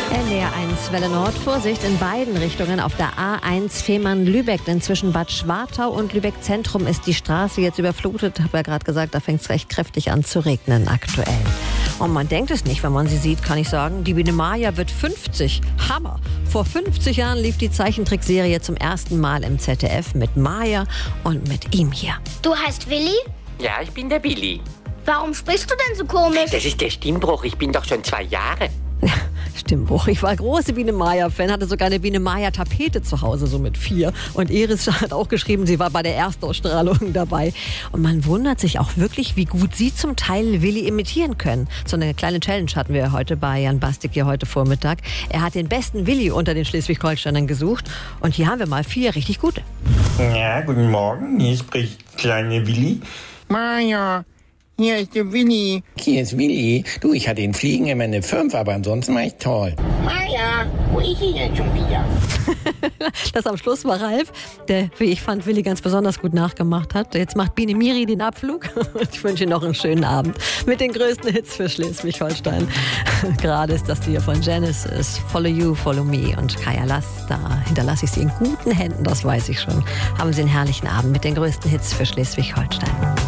NDR1 Welle Nord. Vorsicht in beiden Richtungen auf der A1 Fehmarn-Lübeck. Denn zwischen Bad Schwartau und Lübeck Zentrum ist die Straße jetzt überflutet. Habe ja gerade gesagt, da fängt es recht kräftig an zu regnen aktuell. Und man denkt es nicht, wenn man sie sieht, kann ich sagen. Die Biene Maya wird 50. Hammer! Vor 50 Jahren lief die Zeichentrickserie zum ersten Mal im ZDF mit Maya und mit ihm hier. Du heißt Willi? Ja, ich bin der Willi. Warum sprichst du denn so komisch? Das ist der Stimmbruch. Ich bin doch schon 2 Jahre. Stimmbruch. Ich war große Biene Maya-Fan, hatte sogar eine Biene Maya-Tapete zu Hause, so mit 4. Und Iris hat auch geschrieben, sie war bei der Erstausstrahlung dabei. Und man wundert sich auch wirklich, wie gut sie zum Teil Willi imitieren können. So eine kleine Challenge hatten wir heute bei Jan Bastik hier heute Vormittag. Er hat den besten Willi unter den Schleswig-Holsteinern gesucht. Und hier haben wir mal 4 richtig gute. Ja, guten Morgen. Hier spricht kleine Willi. Maja, hier ist der Willi. Hier ist Willi. Du, ich hatte in Fliegen immer eine 5, aber ansonsten war ich toll. Maja, wo ist sie denn schon wieder? Das am Schluss war Ralf, der, wie ich fand, Willi ganz besonders gut nachgemacht hat. Jetzt macht Biene Miri den Abflug. Ich wünsche Ihnen noch einen schönen Abend mit den größten Hits für Schleswig-Holstein. Gerade ist das hier von Genesis, Follow You, Follow Me und Kaya Lass. Da hinterlasse ich Sie in guten Händen, das weiß ich schon. Haben Sie einen herrlichen Abend mit den größten Hits für Schleswig-Holstein.